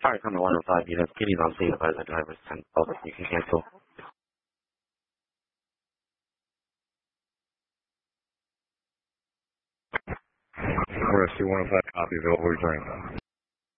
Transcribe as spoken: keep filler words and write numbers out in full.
Alright, on the one oh five, you have kitties on scene by the driver's ten. Oh, you can cancel. Rescue one oh five, copy, available return.